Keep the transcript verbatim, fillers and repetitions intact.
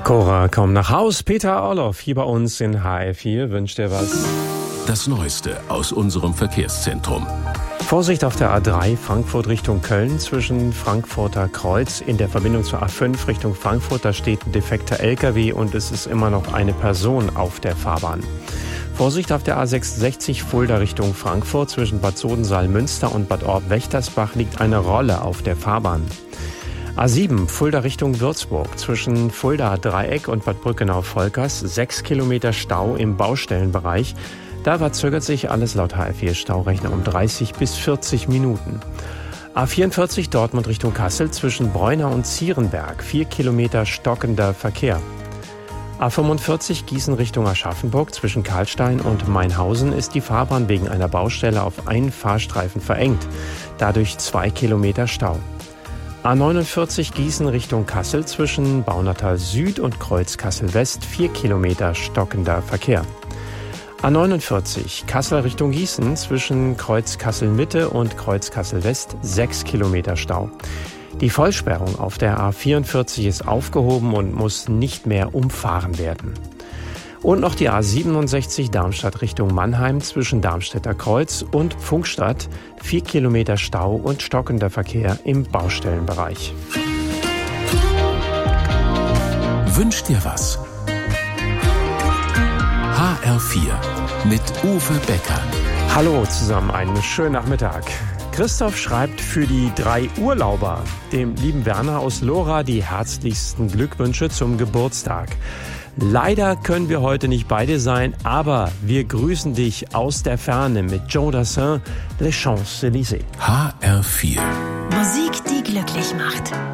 Cora kommt nach Haus. Peter Orloff hier bei uns in H R vier wünscht dir was. Das Neueste aus unserem Verkehrszentrum. Vorsicht auf der A drei Frankfurt Richtung Köln zwischen Frankfurter Kreuz. In der Verbindung zur A fünf Richtung Frankfurt, da steht ein defekter L K W und es ist immer noch eine Person auf der Fahrbahn. Vorsicht auf der A sechsundsechzig Fulda Richtung Frankfurt zwischen Bad Sodensaal-Münster und Bad Orb-Wächtersbach liegt eine Rolle auf der Fahrbahn. A sieben Fulda Richtung Würzburg zwischen Fulda Dreieck und Bad Brückenau-Volkers sechs Kilometer Stau im Baustellenbereich. Da verzögert sich alles laut H R vier Staurechner um dreißig bis vierzig Minuten. A vierundvierzig Dortmund Richtung Kassel zwischen Bräunau und Zierenberg vier Kilometer stockender Verkehr. A fünfundvierzig Gießen Richtung Aschaffenburg zwischen Karlstein und Mainhausen ist die Fahrbahn wegen einer Baustelle auf einen Fahrstreifen verengt. Dadurch zwei Kilometer Stau. A neunundvierzig Gießen Richtung Kassel zwischen Baunatal Süd und Kreuz Kassel West vier Kilometer stockender Verkehr. A neunundvierzig Kassel Richtung Gießen zwischen Kreuz Kassel Mitte und Kreuz Kassel West sechs Kilometer Stau. Die Vollsperrung auf der A vierundvierzig ist aufgehoben und muss nicht mehr umfahren werden. Und noch die A siebenundsechzig Darmstadt Richtung Mannheim zwischen Darmstädter Kreuz und Pfungstadt vier Kilometer Stau und stockender Verkehr im Baustellenbereich. Wünsch dir was? H R vier mit Uwe Becker. Hallo zusammen, einen schönen Nachmittag. Christoph schreibt für die drei Urlauber, dem lieben Werner aus Lora, die herzlichsten Glückwünsche zum Geburtstag. Leider können wir heute nicht beide sein, aber wir grüßen dich aus der Ferne mit Joe Dassin, Les Champs-Élysées. H R vier. Musik, die glücklich macht.